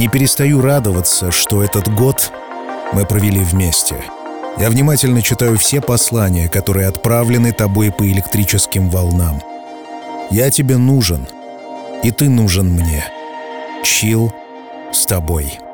Не перестаю радоваться, что этот год мы провели вместе. Я внимательно читаю все послания, которые отправлены тобой по электрическим волнам. Я тебе нужен, и ты нужен мне. Чилл с тобой.